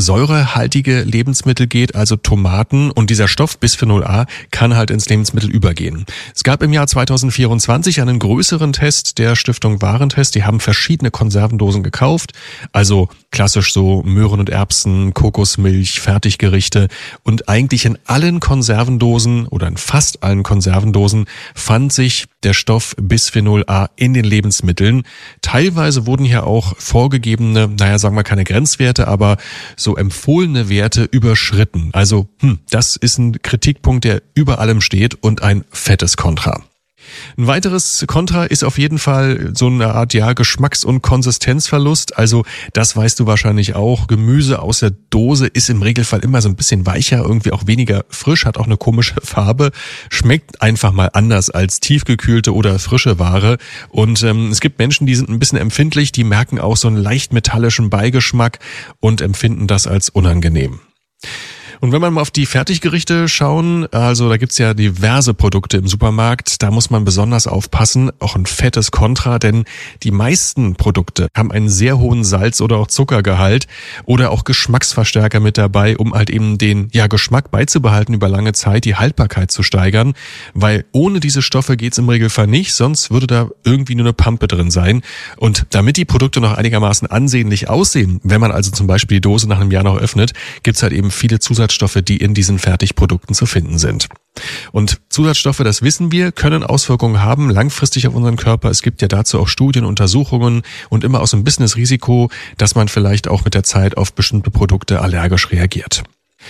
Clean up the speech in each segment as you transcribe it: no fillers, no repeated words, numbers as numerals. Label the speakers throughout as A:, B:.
A: säurehaltige Lebensmittel geht, also Tomaten, und dieser Stoff Bisphenol A kann halt ins Lebensmittel übergehen. Es gab im Jahr 2024 einen größeren Test der Stiftung Warentest. Die haben verschiedene Konservendosen gekauft, also klassisch so Möhren und Erbsen, Kokosmilch, Fertiggerichte, und eigentlich in allen Konservendosen oder in fast allen Konservendosen fand sich der Stoff Bisphenol A in den Lebensmitteln. Teilweise wurden hier auch vorgegebene, sagen wir keine Grenzwerte, aber so empfohlene Werte überschritten. Also das ist ein Kritikpunkt, der über allem steht, und ein fettes Kontra. Ein weiteres Kontra ist auf jeden Fall so eine Art Geschmacks- und Konsistenzverlust. Also das weißt du wahrscheinlich auch. Gemüse aus der Dose ist im Regelfall immer so ein bisschen weicher, irgendwie auch weniger frisch, hat auch eine komische Farbe, schmeckt einfach mal anders als tiefgekühlte oder frische Ware. Und es gibt Menschen, die sind ein bisschen empfindlich, die merken auch so einen leicht metallischen Beigeschmack und empfinden das als unangenehm. Und wenn man mal auf die Fertiggerichte schauen, also da gibt's ja diverse Produkte im Supermarkt, da muss man besonders aufpassen, auch ein fettes Kontra, denn die meisten Produkte haben einen sehr hohen Salz- oder auch Zuckergehalt oder auch Geschmacksverstärker mit dabei, um halt eben den Geschmack beizubehalten über lange Zeit, die Haltbarkeit zu steigern, weil ohne diese Stoffe geht's im Regelfall nicht, sonst würde da irgendwie nur eine Pampe drin sein. Und damit die Produkte noch einigermaßen ansehnlich aussehen, wenn man also zum Beispiel die Dose nach einem Jahr noch öffnet, gibt's halt eben viele Zusatzstoffe, die in diesen Fertigprodukten zu finden sind. Und Zusatzstoffe, das wissen wir, können Auswirkungen haben, langfristig auf unseren Körper. Es gibt ja dazu auch Studien, Untersuchungen und immer auch so ein bisschen das Risiko, dass man vielleicht auch mit der Zeit auf bestimmte Produkte allergisch reagiert.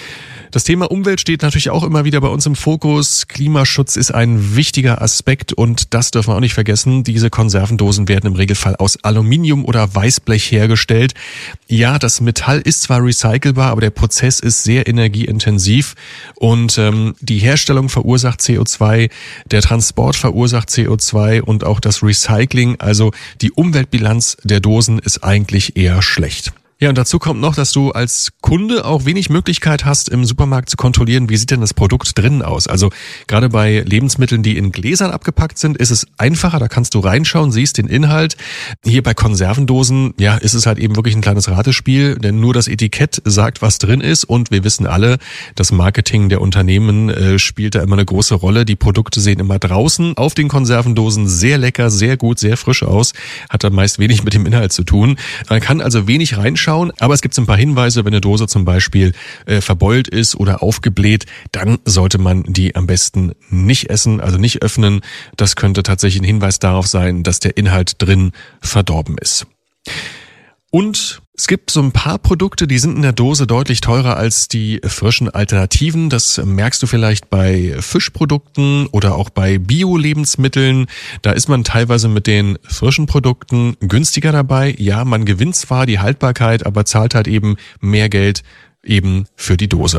A: Das Thema Umwelt steht natürlich auch immer wieder bei uns im Fokus. Klimaschutz ist ein wichtiger Aspekt, und das dürfen wir auch nicht vergessen. Diese Konservendosen werden im Regelfall aus Aluminium oder Weißblech hergestellt. Ja, das Metall ist zwar recycelbar, aber der Prozess ist sehr energieintensiv, und die Herstellung verursacht CO2, der Transport verursacht CO2 und auch das Recycling, also die Umweltbilanz der Dosen, ist eigentlich eher schlecht. Ja, und dazu kommt noch, dass du als Kunde auch wenig Möglichkeit hast, im Supermarkt zu kontrollieren, wie sieht denn das Produkt drinnen aus. Also gerade bei Lebensmitteln, die in Gläsern abgepackt sind, ist es einfacher, da kannst du reinschauen, siehst den Inhalt. Hier bei Konservendosen, ist es halt eben wirklich ein kleines Ratespiel, denn nur das Etikett sagt, was drin ist, und wir wissen alle, das Marketing der Unternehmen spielt da immer eine große Rolle. Die Produkte sehen immer draußen auf den Konservendosen sehr lecker, sehr gut, sehr frisch aus, hat dann meist wenig mit dem Inhalt zu tun. Man kann also wenig reinschauen. Aber es gibt so ein paar Hinweise, wenn eine Dose zum Beispiel verbeult ist oder aufgebläht, dann sollte man die am besten nicht essen, also nicht öffnen. Das könnte tatsächlich ein Hinweis darauf sein, dass der Inhalt drin verdorben ist. Und es gibt so ein paar Produkte, die sind in der Dose deutlich teurer als die frischen Alternativen. Das merkst du vielleicht bei Fischprodukten oder auch bei Bio-Lebensmitteln. Da ist man teilweise mit den frischen Produkten günstiger dabei. Ja, man gewinnt zwar die Haltbarkeit, aber zahlt halt eben mehr Geld eben für die Dose.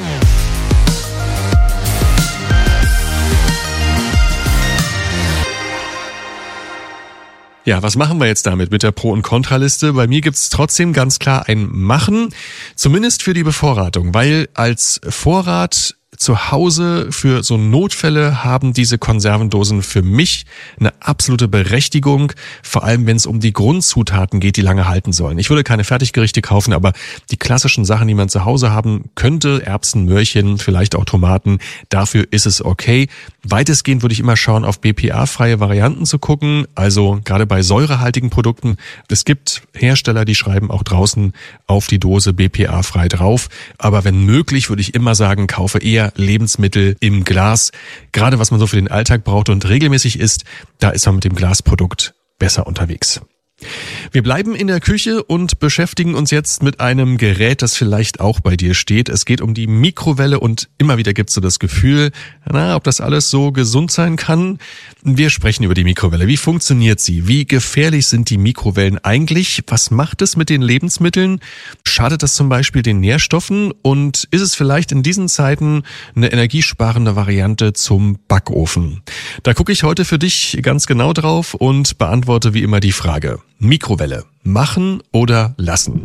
A: Ja, was machen wir jetzt damit mit der Pro- und Kontraliste? Bei mir gibt's trotzdem ganz klar ein Machen, zumindest für die Bevorratung, weil als Vorrat zu Hause für so Notfälle haben diese Konservendosen für mich eine absolute Berechtigung, vor allem wenn es um die Grundzutaten geht, die lange halten sollen. Ich würde keine Fertiggerichte kaufen, aber die klassischen Sachen, die man zu Hause haben könnte, Erbsen, Möhrchen, vielleicht auch Tomaten, dafür ist es okay. Weitestgehend würde ich immer schauen, auf BPA-freie Varianten zu gucken, also gerade bei säurehaltigen Produkten. Es gibt Hersteller, die schreiben auch draußen auf die Dose BPA-frei drauf, aber wenn möglich, würde ich immer sagen, kaufe eher Lebensmittel im Glas. Gerade was man so für den Alltag braucht und regelmäßig isst, da ist man mit dem Glasprodukt besser unterwegs. Wir bleiben in der Küche und beschäftigen uns jetzt mit einem Gerät, das vielleicht auch bei dir steht. Es geht um die Mikrowelle, und immer wieder gibt's so das Gefühl, ob das alles so gesund sein kann. Wir sprechen über die Mikrowelle. Wie funktioniert sie? Wie gefährlich sind die Mikrowellen eigentlich? Was macht es mit den Lebensmitteln? Schadet das zum Beispiel den Nährstoffen? Und ist es vielleicht in diesen Zeiten eine energiesparende Variante zum Backofen? Da gucke ich heute für dich ganz genau drauf und beantworte wie immer die Frage: Mikrowelle, machen oder lassen?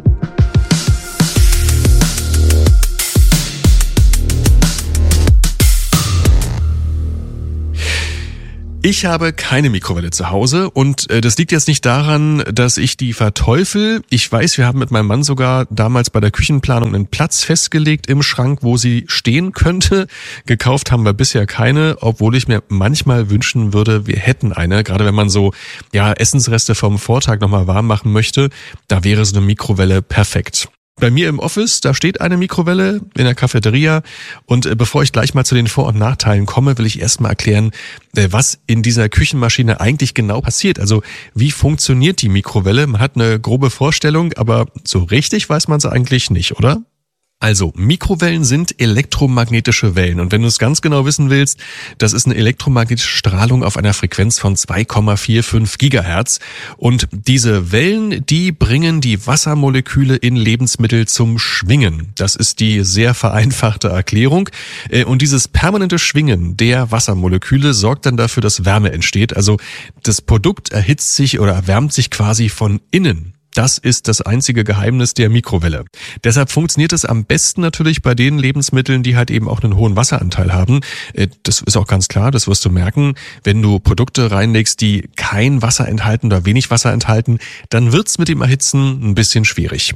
A: Ich habe keine Mikrowelle zu Hause und das liegt jetzt nicht daran, dass ich die verteufel. Ich weiß, wir haben mit meinem Mann sogar damals bei der Küchenplanung einen Platz festgelegt im Schrank, wo sie stehen könnte. Gekauft haben wir bisher keine, obwohl ich mir manchmal wünschen würde, wir hätten eine. Gerade wenn man so Essensreste vom Vortag nochmal warm machen möchte, da wäre so eine Mikrowelle perfekt. Bei mir im Office, da steht eine Mikrowelle in der Cafeteria und bevor ich gleich mal zu den Vor- und Nachteilen komme, will ich erstmal erklären, was in dieser Küchenmaschine eigentlich genau passiert. Also wie funktioniert die Mikrowelle? Man hat eine grobe Vorstellung, aber so richtig weiß man es eigentlich nicht, oder? Also, Mikrowellen sind elektromagnetische Wellen und wenn du es ganz genau wissen willst, das ist eine elektromagnetische Strahlung auf einer Frequenz von 2,45 Gigahertz und diese Wellen, die bringen die Wassermoleküle in Lebensmittel zum Schwingen. Das ist die sehr vereinfachte Erklärung und dieses permanente Schwingen der Wassermoleküle sorgt dann dafür, dass Wärme entsteht. Also das Produkt erhitzt sich oder erwärmt sich quasi von innen. Das ist das einzige Geheimnis der Mikrowelle. Deshalb funktioniert es am besten natürlich bei den Lebensmitteln, die halt eben auch einen hohen Wasseranteil haben. Das ist auch ganz klar, das wirst du merken. Wenn du Produkte reinlegst, die kein Wasser enthalten oder wenig Wasser enthalten, dann wird's mit dem Erhitzen ein bisschen schwierig.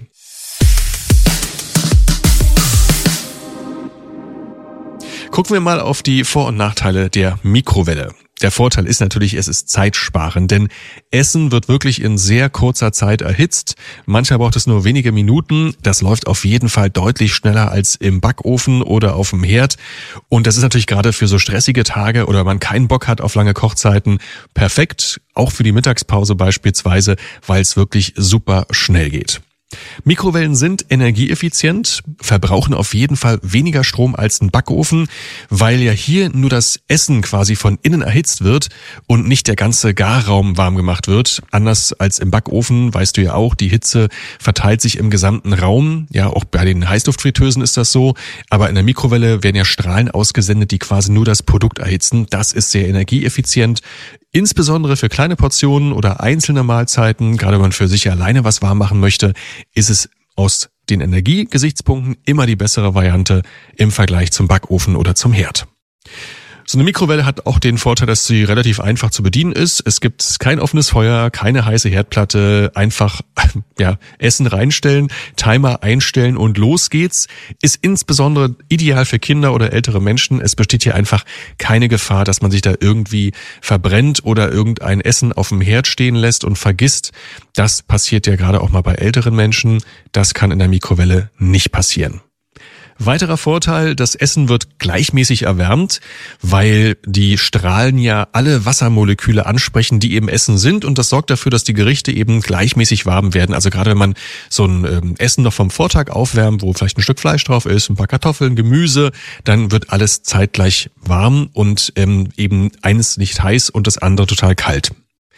A: Gucken wir mal auf die Vor- und Nachteile der Mikrowelle. Der Vorteil ist natürlich, es ist zeitsparend, denn Essen wird wirklich in sehr kurzer Zeit erhitzt. Manchmal braucht es nur wenige Minuten. Das läuft auf jeden Fall deutlich schneller als im Backofen oder auf dem Herd. Und das ist natürlich gerade für so stressige Tage oder man keinen Bock hat auf lange Kochzeiten perfekt, auch für die Mittagspause beispielsweise, weil es wirklich super schnell geht. Mikrowellen sind energieeffizient, verbrauchen auf jeden Fall weniger Strom als ein Backofen, weil ja hier nur das Essen quasi von innen erhitzt wird und nicht der ganze Garraum warm gemacht wird. Anders als im Backofen, weißt du ja auch, die Hitze verteilt sich im gesamten Raum. Ja, auch bei den Heißluftfritteusen ist das so. Aber in der Mikrowelle werden ja Strahlen ausgesendet, die quasi nur das Produkt erhitzen. Das ist sehr energieeffizient. Insbesondere für kleine Portionen oder einzelne Mahlzeiten, gerade wenn man für sich alleine was warm machen möchte, ist es aus den Energiegesichtspunkten immer die bessere Variante im Vergleich zum Backofen oder zum Herd. So eine Mikrowelle hat auch den Vorteil, dass sie relativ einfach zu bedienen ist. Es gibt kein offenes Feuer, keine heiße Herdplatte, einfach Essen reinstellen, Timer einstellen und los geht's. Ist insbesondere ideal für Kinder oder ältere Menschen. Es besteht hier einfach keine Gefahr, dass man sich da irgendwie verbrennt oder irgendein Essen auf dem Herd stehen lässt und vergisst. Das passiert ja gerade auch mal bei älteren Menschen. Das kann in der Mikrowelle nicht passieren. Weiterer Vorteil, das Essen wird gleichmäßig erwärmt, weil die Strahlen ja alle Wassermoleküle ansprechen, die eben Essen sind und das sorgt dafür, dass die Gerichte eben gleichmäßig warm werden. Also gerade wenn man so ein Essen noch vom Vortag aufwärmt, wo vielleicht ein Stück Fleisch drauf ist, ein paar Kartoffeln, Gemüse, dann wird alles zeitgleich warm und eben eines nicht heiß und das andere total kalt.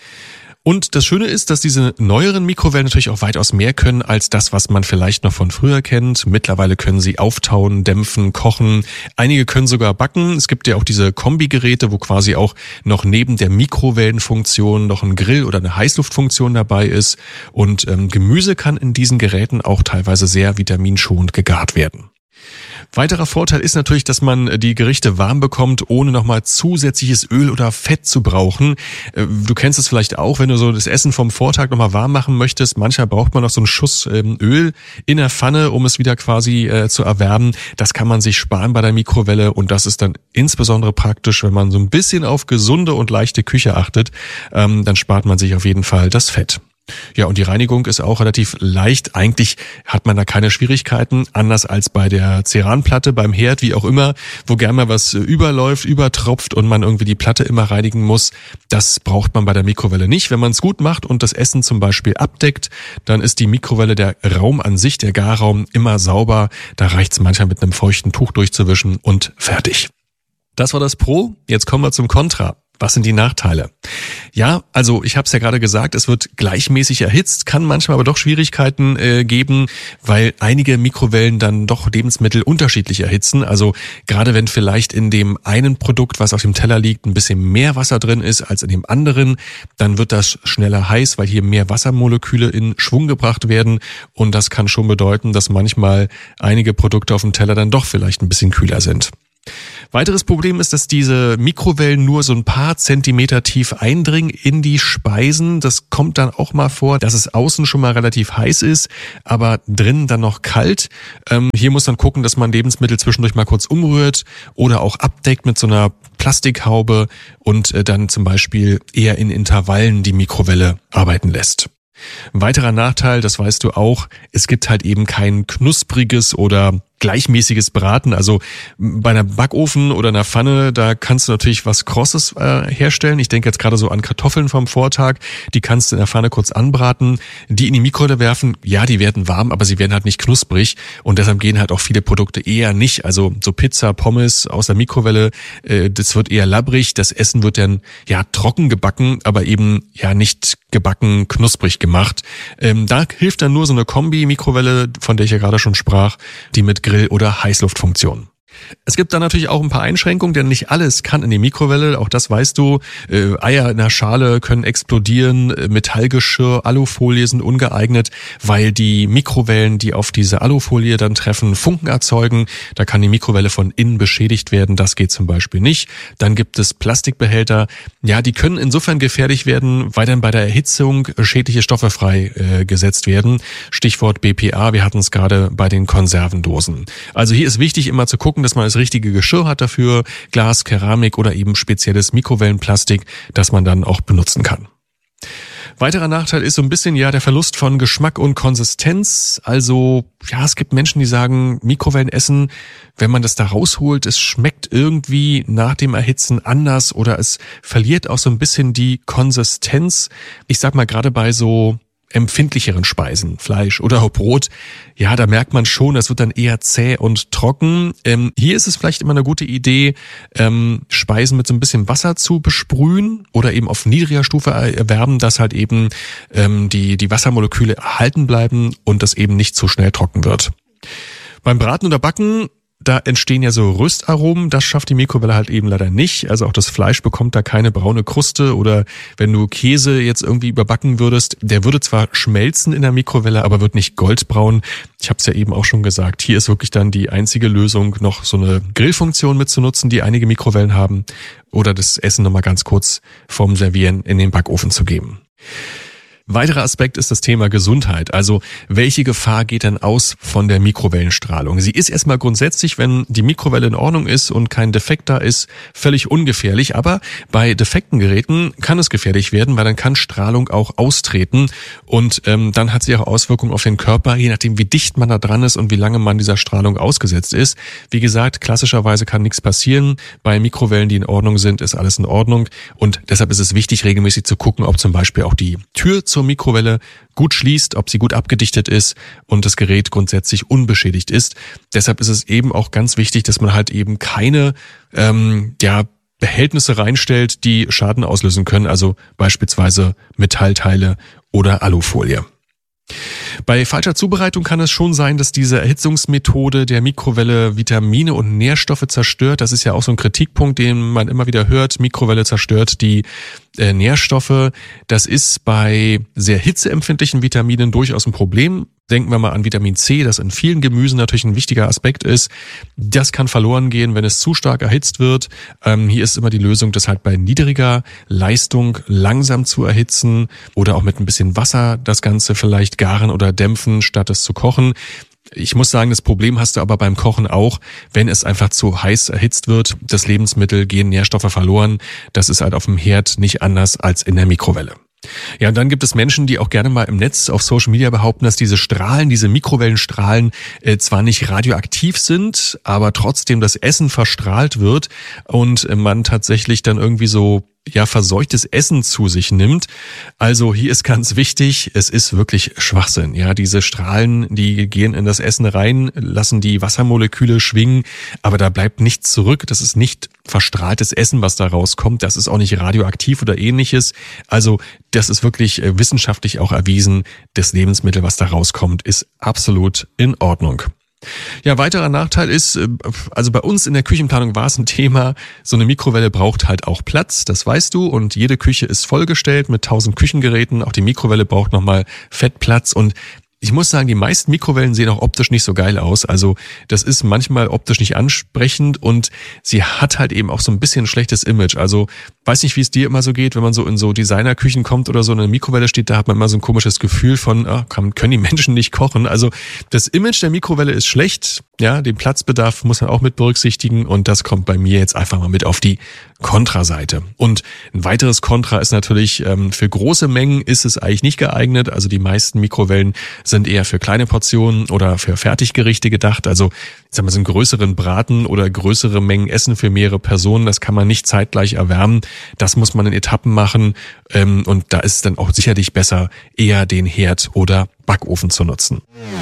A: Und das Schöne ist, dass diese neueren Mikrowellen natürlich auch weitaus mehr können als das, was man vielleicht noch von früher kennt. Mittlerweile können sie auftauen, dämpfen, kochen. Einige können sogar backen. Es gibt ja auch diese Kombigeräte, wo quasi auch noch neben der Mikrowellenfunktion noch ein Grill oder eine Heißluftfunktion dabei ist. Und Gemüse kann in diesen Geräten auch teilweise sehr vitaminschonend gegart werden. Weiterer Vorteil ist natürlich, dass man die Gerichte warm bekommt, ohne nochmal zusätzliches Öl oder Fett zu brauchen. Du kennst es vielleicht auch, wenn du so das Essen vom Vortag nochmal warm machen möchtest. Manchmal braucht man noch so einen Schuss Öl in der Pfanne, um es wieder quasi zu erwärmen. Das kann man sich sparen bei der Mikrowelle und das ist dann insbesondere praktisch, wenn man so ein bisschen auf gesunde und leichte Küche achtet. Dann spart man sich auf jeden Fall das Fett. Ja, und die Reinigung ist auch relativ leicht. Eigentlich hat man da keine Schwierigkeiten, anders als bei der Ceranplatte, beim Herd, wie auch immer, wo gerne mal was überläuft, übertropft und man irgendwie die Platte immer reinigen muss. Das braucht man bei der Mikrowelle nicht. Wenn man es gut macht und das Essen zum Beispiel abdeckt, dann ist die Mikrowelle, der Raum an sich, der Garraum, immer sauber. Da reicht es manchmal mit einem feuchten Tuch durchzuwischen und fertig. Das war das Pro. Jetzt kommen wir zum Contra. Was sind die Nachteile? Ja, also ich habe es ja gerade gesagt, es wird gleichmäßig erhitzt, kann manchmal aber doch Schwierigkeiten geben, weil einige Mikrowellen dann doch Lebensmittel unterschiedlich erhitzen. Also gerade wenn vielleicht in dem einen Produkt, was auf dem Teller liegt, ein bisschen mehr Wasser drin ist als in dem anderen, dann wird das schneller heiß, weil hier mehr Wassermoleküle in Schwung gebracht werden. Und das kann schon bedeuten, dass manchmal einige Produkte auf dem Teller dann doch vielleicht ein bisschen kühler sind. Weiteres Problem ist, dass diese Mikrowellen nur so ein paar Zentimeter tief eindringen in die Speisen. Das kommt dann auch mal vor, dass es außen schon mal relativ heiß ist, aber drinnen dann noch kalt. Hier muss man gucken, dass man Lebensmittel zwischendurch mal kurz umrührt oder auch abdeckt mit so einer Plastikhaube und dann zum Beispiel eher in Intervallen die Mikrowelle arbeiten lässt. Ein weiterer Nachteil, das weißt du auch, es gibt halt eben kein knuspriges oder gleichmäßiges Braten. Also bei einer Backofen oder einer Pfanne, da kannst du natürlich was Krosses herstellen. Ich denke jetzt gerade so an Kartoffeln vom Vortag. Die kannst du in der Pfanne kurz anbraten, die in die Mikrowelle werfen. Ja, die werden warm, aber sie werden halt nicht knusprig. Und deshalb gehen halt auch viele Produkte eher nicht. Also so Pizza, Pommes aus der Mikrowelle, das wird eher labbrig. Das Essen wird dann ja trocken gebacken, aber eben ja nicht gebacken, knusprig gemacht. Da hilft dann nur so eine Kombi-Mikrowelle, von der ich ja gerade schon sprach, die mit Grill- oder Heißluftfunktion. Es gibt dann natürlich auch ein paar Einschränkungen, denn nicht alles kann in die Mikrowelle, auch das weißt du. Eier in der Schale können explodieren, Metallgeschirr, Alufolie sind ungeeignet, weil die Mikrowellen, die auf diese Alufolie dann treffen, Funken erzeugen. Da kann die Mikrowelle von innen beschädigt werden, das geht zum Beispiel nicht. Dann gibt es Plastikbehälter, ja, die können insofern gefährlich werden, weil dann bei der Erhitzung schädliche Stoffe freigesetzt werden. Stichwort BPA, wir hatten es gerade bei den Konservendosen. Also hier ist wichtig immer zu gucken, dass man das richtige Geschirr hat dafür, Glas, Keramik oder eben spezielles Mikrowellenplastik, das man dann auch benutzen kann. Weiterer Nachteil ist so ein bisschen ja der Verlust von Geschmack und Konsistenz. Also ja, es gibt Menschen, die sagen, Mikrowellenessen, wenn man das da rausholt, es schmeckt irgendwie nach dem Erhitzen anders oder es verliert auch so ein bisschen die Konsistenz. Ich sag mal gerade bei so empfindlicheren Speisen, Fleisch oder auch Brot, ja, da merkt man schon, das wird dann eher zäh und trocken. Hier ist es vielleicht immer eine gute Idee, Speisen mit so ein bisschen Wasser zu besprühen oder eben auf niedriger Stufe erwärmen, dass halt eben die Wassermoleküle erhalten bleiben und das eben nicht so schnell trocken wird. Beim Braten oder Backen, da entstehen ja so Röstaromen, das schafft die Mikrowelle halt eben leider nicht. Also auch das Fleisch bekommt da keine braune Kruste oder wenn du Käse jetzt irgendwie überbacken würdest, der würde zwar schmelzen in der Mikrowelle, aber wird nicht goldbraun. Ich habe es ja eben auch schon gesagt, hier ist wirklich dann die einzige Lösung, noch so eine Grillfunktion mitzunutzen, die einige Mikrowellen haben oder das Essen nochmal ganz kurz vorm Servieren in den Backofen zu geben. Weiterer Aspekt ist das Thema Gesundheit. Also welche Gefahr geht denn aus von der Mikrowellenstrahlung? Sie ist erstmal grundsätzlich, wenn die Mikrowelle in Ordnung ist und kein Defekt da ist, völlig ungefährlich. Aber bei defekten Geräten kann es gefährlich werden, weil dann kann Strahlung auch austreten. Und dann hat sie auch Auswirkungen auf den Körper, je nachdem wie dicht man da dran ist und wie lange man dieser Strahlung ausgesetzt ist. Wie gesagt, klassischerweise kann nichts passieren. Bei Mikrowellen, die in Ordnung sind, ist alles in Ordnung. Und deshalb ist es wichtig, regelmäßig zu gucken, ob zum Beispiel auch die Tür zur Mikrowelle gut schließt, ob sie gut abgedichtet ist und das Gerät grundsätzlich unbeschädigt ist. Deshalb ist es eben auch ganz wichtig, dass man halt eben keine Behältnisse reinstellt, die Schaden auslösen können, also beispielsweise Metallteile oder Alufolie. Bei falscher Zubereitung kann es schon sein, dass diese Erhitzungsmethode der Mikrowelle Vitamine und Nährstoffe zerstört. Das ist ja auch so ein Kritikpunkt, den man immer wieder hört. Mikrowelle zerstört die Nährstoffe. Das ist bei sehr hitzeempfindlichen Vitaminen durchaus ein Problem. Denken wir mal an Vitamin C, das in vielen Gemüsen natürlich ein wichtiger Aspekt ist. Das kann verloren gehen, wenn es zu stark erhitzt wird. Hier ist immer die Lösung, das halt bei niedriger Leistung langsam zu erhitzen oder auch mit ein bisschen Wasser das Ganze vielleicht garen oder dämpfen, statt es zu kochen. Ich muss sagen, das Problem hast du aber beim Kochen auch, wenn es einfach zu heiß erhitzt wird. Das Lebensmittel gehen Nährstoffe verloren. Das ist halt auf dem Herd nicht anders als in der Mikrowelle. Ja, und dann gibt es Menschen, die auch gerne mal im Netz auf Social Media behaupten, dass diese Strahlen, diese Mikrowellenstrahlen zwar nicht radioaktiv sind, aber trotzdem das Essen verstrahlt wird und man tatsächlich dann irgendwie so verseuchtes Essen zu sich nimmt. Also hier ist ganz wichtig, es ist wirklich Schwachsinn. Ja, diese Strahlen, die gehen in das Essen rein, lassen die Wassermoleküle schwingen, aber da bleibt nichts zurück. Das ist nicht verstrahltes Essen, was da rauskommt. Das ist auch nicht radioaktiv oder ähnliches. Also das ist wirklich wissenschaftlich auch erwiesen. Das Lebensmittel, was da rauskommt, ist absolut in Ordnung. Ja, weiterer Nachteil ist, also bei uns in der Küchenplanung war es ein Thema, so eine Mikrowelle braucht halt auch Platz, das weißt du, und jede Küche ist vollgestellt mit 1000 Küchengeräten, auch die Mikrowelle braucht nochmal Fettplatz und Ich muss sagen, die meisten Mikrowellen sehen auch optisch nicht so geil aus. Also das ist manchmal optisch nicht ansprechend und sie hat halt eben auch so ein bisschen ein schlechtes Image. Also weiß nicht, wie es dir immer so geht, wenn man so in so Designerküchen kommt oder so eine Mikrowelle steht, da hat man immer so ein komisches Gefühl von, können die Menschen nicht kochen. Also das Image der Mikrowelle ist schlecht. Ja, den Platzbedarf muss man auch mit berücksichtigen und das kommt bei mir jetzt einfach mal mit auf die Kontraseite. Und ein weiteres Kontra ist natürlich, für große Mengen ist es eigentlich nicht geeignet. Also die meisten Mikrowellen sind eher für kleine Portionen oder für Fertiggerichte gedacht. Also ich sag mal, so einen größeren Braten oder größere Mengen Essen für mehrere Personen, das kann man nicht zeitgleich erwärmen. Das muss man in Etappen machen und da ist es dann auch sicherlich besser, eher den Herd oder Backofen zu nutzen.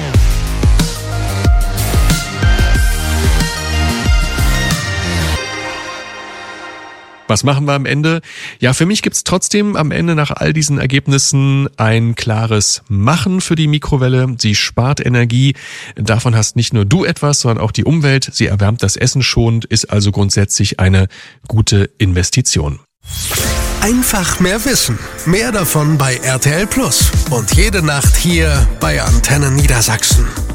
A: Was machen wir am Ende? Ja, für mich gibt's trotzdem am Ende nach all diesen Ergebnissen ein klares Machen für die Mikrowelle. Sie spart Energie. Davon hast nicht nur du etwas, sondern auch die Umwelt. Sie erwärmt das Essen schonend, ist also grundsätzlich eine gute Investition.
B: Einfach mehr wissen. Mehr davon bei RTL Plus. Und jede Nacht hier bei Antenne Niedersachsen.